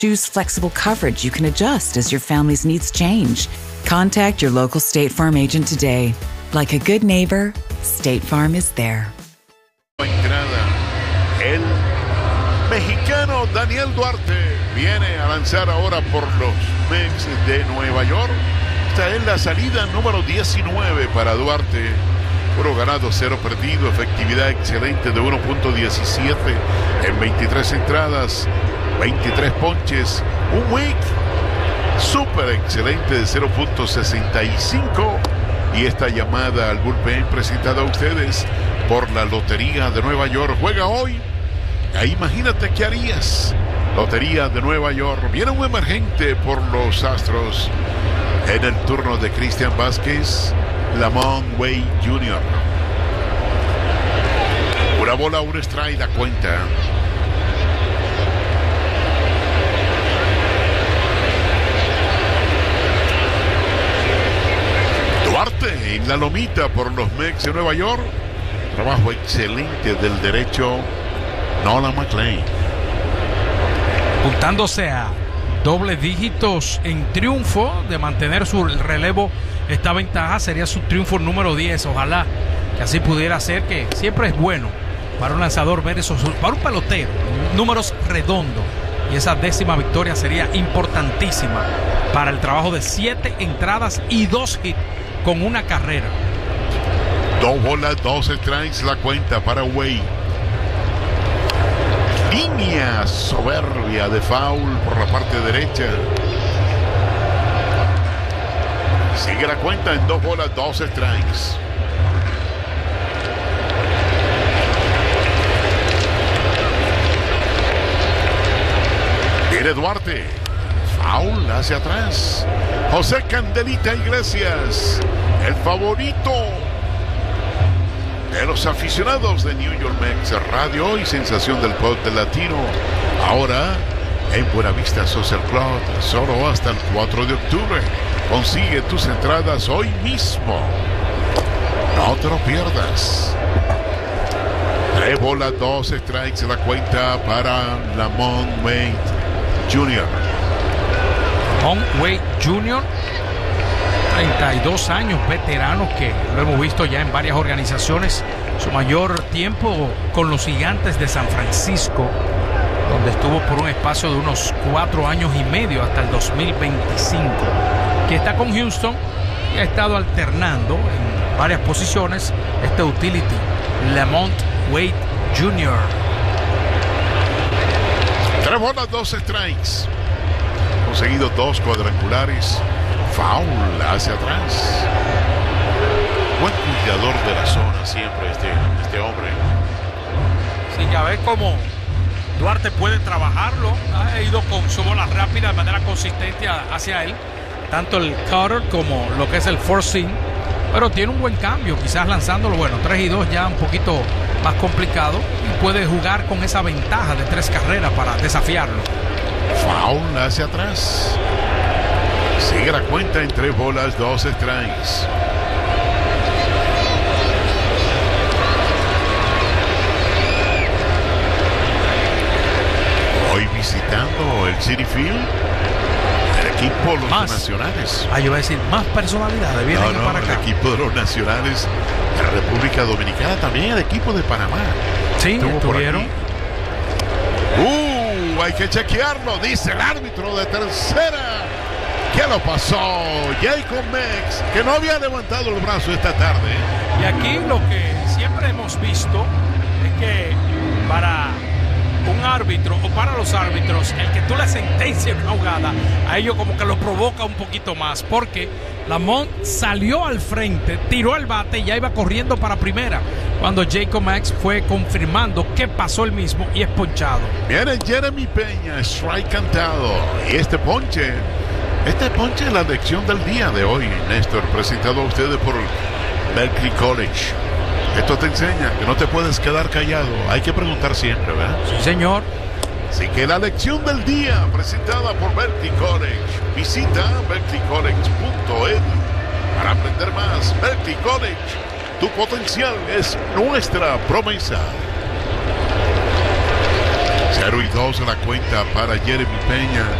Choose flexible coverage you can adjust as your family's needs change. Contact your local State Farm agent today. Like a good neighbor, State Farm is there. Entrada. El mexicano Daniel Duarte viene a lanzar ahora por los Mets de Nueva York. Esta es la salida número 19 para Duarte. 1 ganado, 0 perdido, efectividad excelente de 1.17 en 23 entradas, 23 ponches, un WHIP súper excelente de 0.65. Y esta llamada al bullpen presentada a ustedes por la Lotería de Nueva York. Juega hoy. Imagínate qué harías. Lotería de Nueva York. Viene un emergente por los Astros en el turno de Christian Vázquez. Lamont Wade Jr. Una bola, un strike, la cuenta. Duarte en la lomita por los Mets de Nueva York. Trabajo excelente del derecho Nolan McLean. Puntándose a doble dígitos en triunfo de mantener su relevo. Esta ventaja sería su triunfo número 10. Ojalá que así pudiera ser, que siempre es bueno para un lanzador ver esos, para un pelotero, números redondos. Y esa 10ª victoria sería importantísima para el trabajo de 7 entradas y 2 hits con una carrera. 2 bolas, 2 strikes, la cuenta para Wade. Línea soberbia de foul por la parte derecha. Sigue la cuenta en 2 bolas, 2 strikes. Viene Duarte. Foul hacia atrás. José Candelita Iglesias, el favorito de los aficionados de New York Mets Radio y sensación del pop latino. Ahora en Buenavista Social Club, solo hasta el 4 de octubre. Consigue tus entradas hoy mismo. No te lo pierdas. 3 bolas, 2 strikes, la cuenta para Lamont Wade Jr. Lamont Wade Jr., 32 años, veterano, que lo hemos visto ya en varias organizaciones. Su mayor tiempo con los Gigantes de San Francisco, donde estuvo por un espacio de unos 4 años y medio hasta el 2025. Que está con Houston y ha estado alternando en varias posiciones este utility, Lamont Wade Jr. 3 bolas, 2 strikes. Conseguido 2 cuadrangulares. Foul hacia atrás. Buen cuidador de la zona siempre este hombre. Sí, ya ves cómo Duarte puede trabajarlo. Ha ido con su bola rápida de manera consistente hacia él. Tanto el cutter como lo que es el forcing. Pero tiene un buen cambio, quizás lanzándolo, 3 y 2 ya un poquito más complicado. Y puede jugar con esa ventaja de 3 carreras para desafiarlo. Foul hacia atrás. Sigue la cuenta en 3 bolas, 2 strikes. Hoy visitando el Citi Field, el equipo de los nacionales. Yo voy a decir, más personalidades vienen para acá. El equipo de los nacionales de la República Dominicana, también el equipo de Panamá. Sí, estuvieron. Hay que chequearlo, dice el árbitro de tercera. ¿Qué lo pasó? Jacob Mex, que no había levantado el brazo esta tarde. Y aquí lo que siempre hemos visto es que para un árbitro o para los árbitros, el que tú le sentencias una jugada, a ellos como que lo provoca un poquito más, porque Lamont salió al frente, tiró el bate y ya iba corriendo para primera, cuando Jacob Max fue confirmando que pasó el mismo y es ponchado. Viene Jeremy Peña, strike cantado, y este ponche es la lección del día de hoy, Néstor, presentado a ustedes por Berkeley College. Esto te enseña que no te puedes quedar callado, hay que preguntar siempre, ¿verdad? Sí, señor. Así que la lección del día presentada por Berkeley College. Visita berkeleycollege.edu para aprender más. Berkeley College, tu potencial es nuestra promesa. 0-2 en la cuenta para Jeremy Peña.